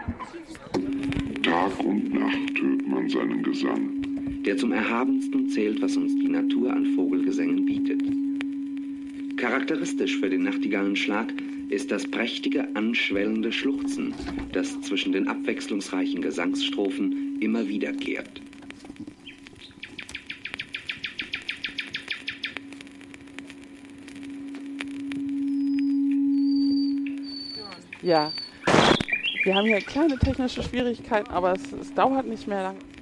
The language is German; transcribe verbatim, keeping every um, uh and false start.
Tag und Nacht hört man seinen Gesang, der zum Erhabensten zählt, was uns die Natur an Vogelgesängen bietet. Charakteristisch für den Nachtigallenschlag ist das prächtige, anschwellende Schluchzen, das zwischen den abwechslungsreichen Gesangsstrophen immer wiederkehrt. Ja, wir haben hier kleine technische Schwierigkeiten, aber es, es dauert nicht mehr lang.